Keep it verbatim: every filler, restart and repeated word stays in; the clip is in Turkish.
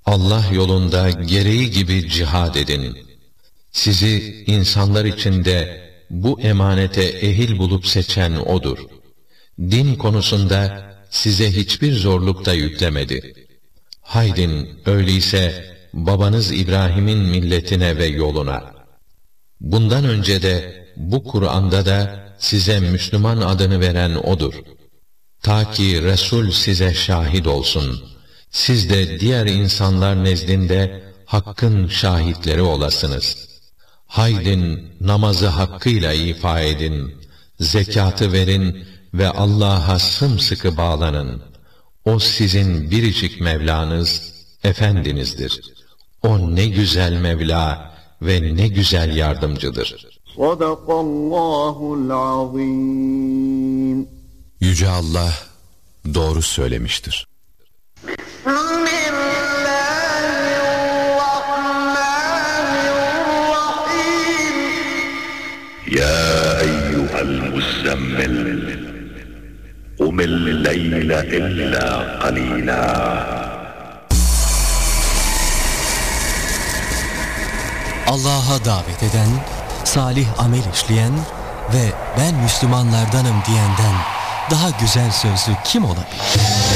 Allah yolunda gereği gibi cihad edin. Sizi insanlar içinde bu emanete ehil bulup seçen O'dur. Din konusunda size hiçbir zorluk da yüklemedi. Haydin öyleyse babanız İbrahim'in milletine ve yoluna. Bundan önce de bu Kur'an'da da size Müslüman adını veren O'dur. Ta ki Resul size şahit olsun. Siz de diğer insanlar nezdinde Hakk'ın şahitleri olasınız. Haydin namazı hakkıyla ifa edin, zekatı verin ve Allah'a sımsıkı bağlanın. O sizin biricik Mevlanız, Efendinizdir. O ne güzel Mevla ve ne güzel yardımcıdır. Sadakallahul azim. Yüce Allah doğru söylemiştir. يا أيها المزمل قم الليل إلا قليلا. Allah'a davet eden, salih amel işleyen ve ben Müslümanlardanım diyenden daha güzel sözlü kim olabilir?